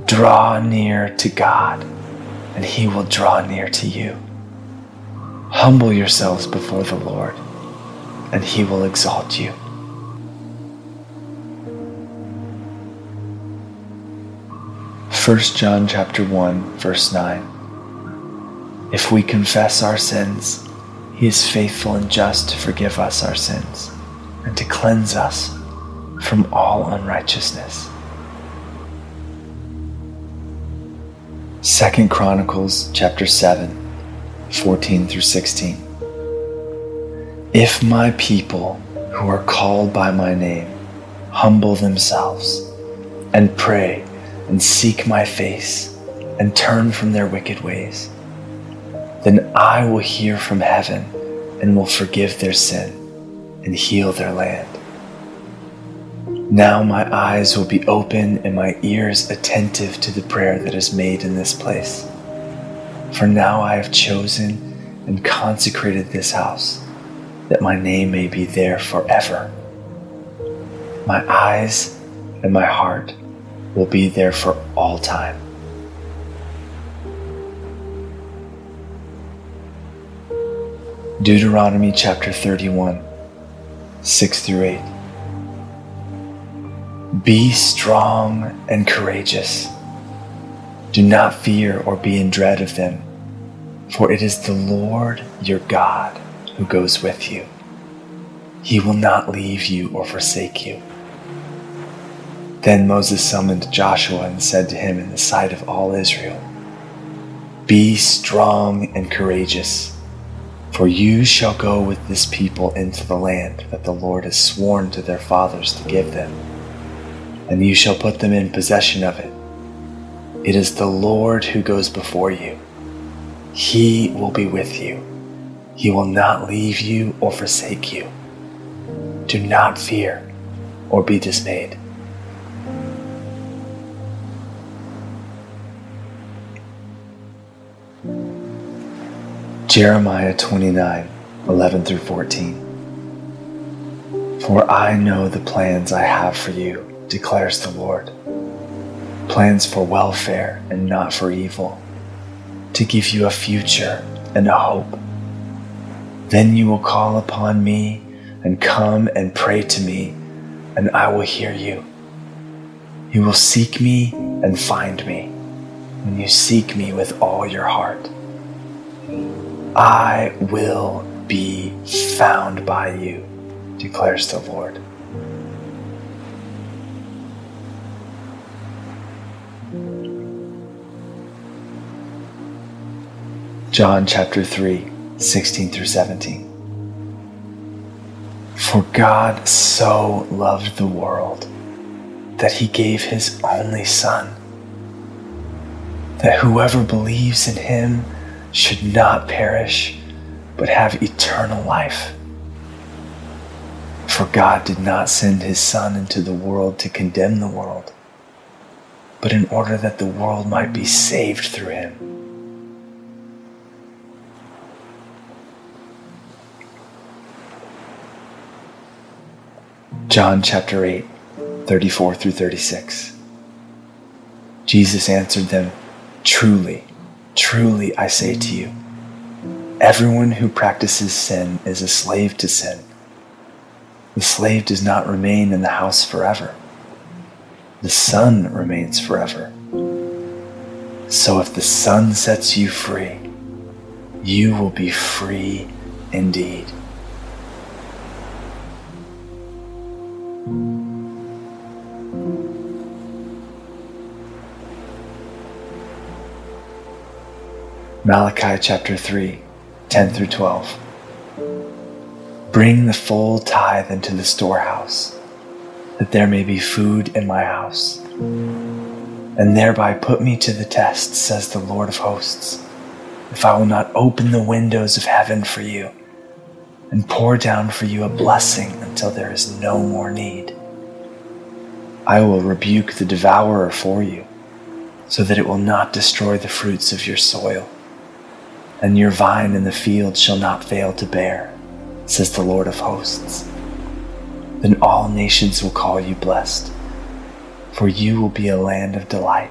Draw near to God, and He will draw near to you. Humble yourselves before the Lord, and He will exalt you. First John chapter 1, verse 9. If we confess our sins, He is faithful and just to forgive us our sins and to cleanse us from all unrighteousness. 2 Chronicles chapter 7, 14 through 16. If my people who are called by my name humble themselves and pray and seek my face and turn from their wicked ways, then I will hear from heaven and will forgive their sin and heal their land. Now my eyes will be open and my ears attentive to the prayer that is made in this place. For now I have chosen and consecrated this house, that my name may be there forever. My eyes and my heart will be there for all time. Deuteronomy chapter 31, 6 through 8. Be strong and courageous. Do not fear or be in dread of them, for it is the Lord your God who goes with you. He will not leave you or forsake you. Then Moses summoned Joshua and said to him in the sight of all Israel, Be strong and courageous, for you shall go with this people into the land that the Lord has sworn to their fathers to give them, and you shall put them in possession of it. It is the Lord who goes before you. He will be with you. He will not leave you or forsake you. Do not fear or be dismayed. Jeremiah 29, 11 through 14. For I know the plans I have for you, declares the Lord. Plans for welfare and not for evil, to give you a future and a hope. Then you will call upon me and come and pray to me, and I will hear you. You will seek me and find me when you seek me with all your heart. I will be found by you, declares the Lord. John chapter 3, 16 through 17. For God so loved the world that He gave His only Son, that whoever believes in Him should not perish, but have eternal life. For God did not send His Son into the world to condemn the world, but in order that the world might be saved through Him. John chapter 8, 34 through 36. Jesus answered them, Truly, truly I say to you, everyone who practices sin is a slave to sin. The slave does not remain in the house forever. The Son remains forever. So if the Son sets you free, you will be free indeed. Malachi chapter 3, 10 through 12. Bring the full tithe into the storehouse, that there may be food in my house, and thereby put me to the test, says the Lord of hosts, if I will not open the windows of heaven for you, and pour down for you a blessing until there is no more need. I will rebuke the devourer for you, so that it will not destroy the fruits of your soil, and your vine in the field shall not fail to bear, says the Lord of hosts. Then all nations will call you blessed, for you will be a land of delight,